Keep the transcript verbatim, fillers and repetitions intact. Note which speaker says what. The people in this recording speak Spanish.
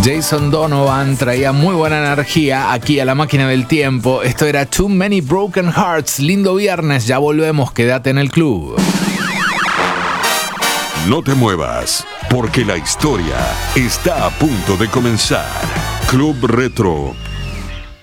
Speaker 1: Jason Donovan traía muy buena energía aquí a la máquina del tiempo. Esto era Too Many Broken Hearts. Lindo viernes, ya volvemos, quédate en el club.
Speaker 2: No te muevas, porque la historia está a punto de comenzar. Club Retro